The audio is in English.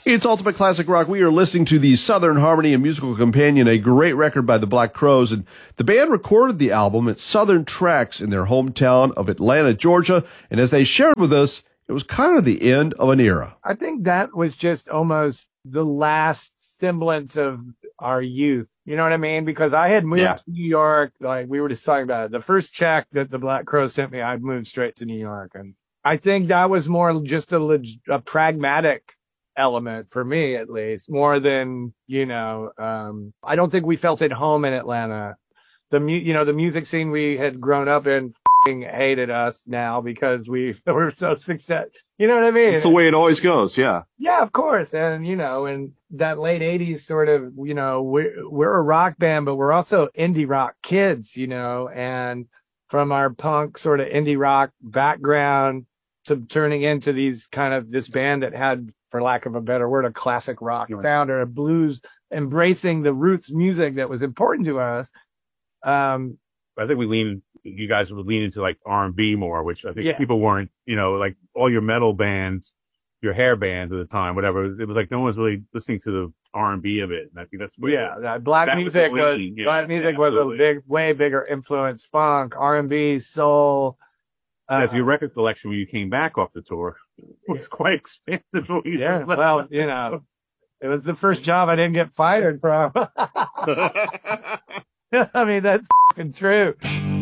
It's Ultimate Classic Rock. We are listening to the Southern Harmony and Musical Companion, a great record by the Black Crowes. And the band recorded the album at Southern Tracks in their hometown of Atlanta, Georgia. And as they shared with us, it was kind of the end of an era. I think that was just almost the last semblance of our youth. You know what I mean? Because I had moved to New York. Like we were just talking about it. The first check that the Black Crowes sent me, I'd moved straight to New York. And I think that was more just a pragmatic element for me, at least, more than, I don't think we felt at home in Atlanta. The music scene we had grown up in hated us now because we were so successful. You know what I mean? It's the way it always goes. Yeah. Yeah, of course. And, in that late 80s sort of, we're a rock band, but we're also indie rock kids, and from our punk sort of indie rock background to turning into this band that had, for lack of a better word, a classic rock sound or a blues, embracing the roots music that was important to us. I think you guys would lean into like R&B more, which I think people weren't, like all your metal bands, your hair bands at the time, whatever. It was like no one's really listening to the R&B of it. And I think that's black music was a way bigger influence. Funk, R&B, soul. That's your record collection when you came back off the tour. It was quite expensive. It was the first job I didn't get fired from. I mean, that's true.